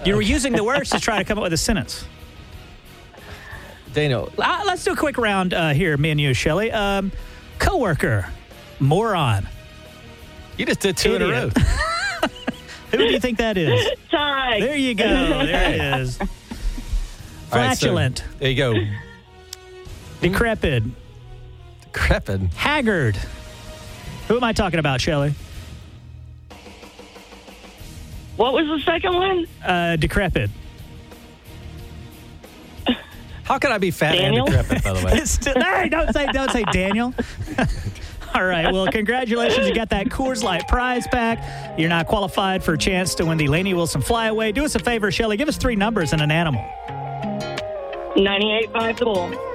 You were using the words to try to come up with a sentence. Daniel. Let's do a quick round here, me and you, Shelley. Coworker, moron. You just did 2 in a row. Idiot. Who do you think that is? Ty. There you go. There it is. All right, so Flatulent. there you go. Decrepit. Decrepit. Haggard. Who am I talking about, Shelley? What was the second one? Decrepit. How can I be fat Daniel? and decrepit, by the way? Hey, don't say Daniel. All right. Well, congratulations. You got that Coors Light prize pack. You're now qualified for a chance to win the Lainey Wilson Flyaway. Do us a favor, Shelley. Give us 3 numbers and an animal. 98.5 The Bull.